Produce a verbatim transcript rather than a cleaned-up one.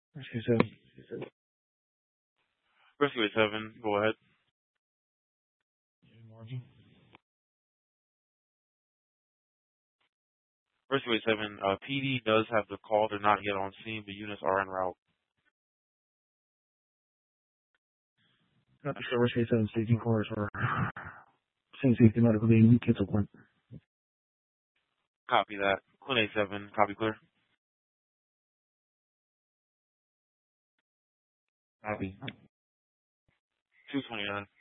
Rescue seven. Rescue eight seven, go ahead. Margie. Rescue eight seven, uh, P D does have the call. They're not yet on scene, but units are en route. Not sure Rescue seven staging cars or Saint Safety Medical being canceled one. Copy that. Quinn eight seven, copy clear. Copy. two twenty-nine.